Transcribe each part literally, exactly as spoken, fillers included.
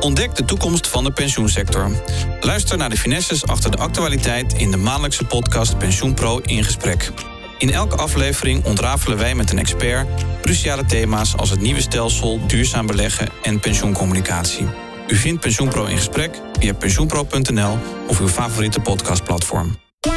Ontdek de toekomst van de pensioensector. Luister naar de finesses achter de actualiteit in de maandelijkse podcast PensioenPro in gesprek. In elke aflevering ontrafelen wij met een expert cruciale thema's als het nieuwe stelsel, duurzaam beleggen en pensioencommunicatie. U vindt PensioenPro in gesprek via pensioenpro punt n l of uw favoriete podcastplatform.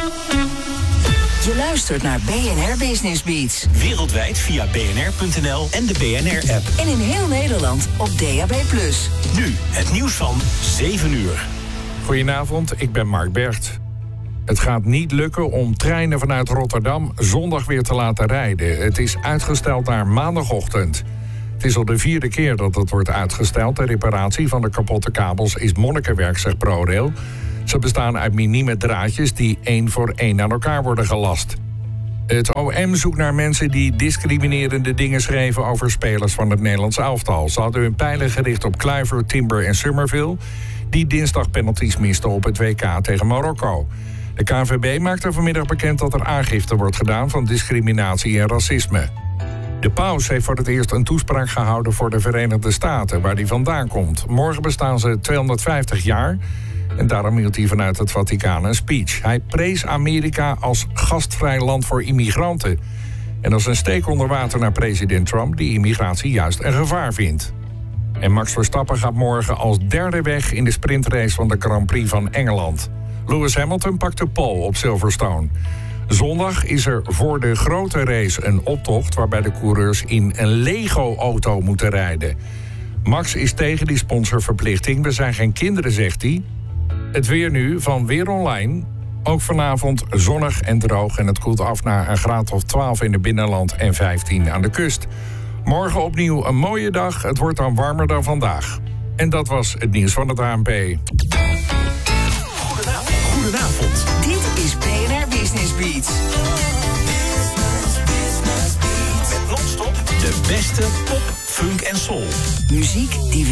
Je luistert naar B N R Business Beats. Wereldwijd via b n r punt n l en de B N R-app. En in heel Nederland op D A B plus. Nu het nieuws van zeven uur. Goedenavond, ik ben Mark Bergt. Het gaat niet lukken om treinen vanuit Rotterdam zondag weer te laten rijden. Het is uitgesteld naar maandagochtend. Het is al de vierde keer dat het wordt uitgesteld. De reparatie van de kapotte kabels is monnikenwerk, zegt ProRail. Ze bestaan uit minieme draadjes die één voor één aan elkaar worden gelast. Het O M zoekt naar mensen die discriminerende dingen schreven over spelers van het Nederlands elftal. Ze hadden hun pijlen gericht op Kluivert, Timber en Summerville, die dinsdag penalties misten op het W K tegen Marokko. De K N V B maakte vanmiddag bekend dat er aangifte wordt gedaan van discriminatie en racisme. De paus heeft voor het eerst een toespraak gehouden voor de Verenigde Staten, waar hij vandaan komt. Morgen bestaan ze tweehonderdvijftig jaar en daarom hield hij vanuit het Vaticaan een speech. Hij prees Amerika als gastvrij land voor immigranten. En als een steek onder water naar president Trump, die immigratie juist een gevaar vindt. En Max Verstappen gaat morgen als derde weg in de sprintrace van de Grand Prix van Engeland. Lewis Hamilton pakt de pole op Silverstone. Zondag is er voor de grote race een optocht waarbij de coureurs in een Lego-auto moeten rijden. Max is tegen die sponsorverplichting. We zijn geen kinderen, zegt hij. Het weer nu van Weer Online. Ook vanavond zonnig en droog en het koelt af naar een graad of twaalf in het binnenland en vijftien aan de kust. Morgen opnieuw een mooie dag. Het wordt dan warmer dan vandaag. En dat was het nieuws van het A N P. Goedenavond. Goedenavond. Dit is B N R Business Beats. Met non-stop de beste pop, funk en soul. Muziek die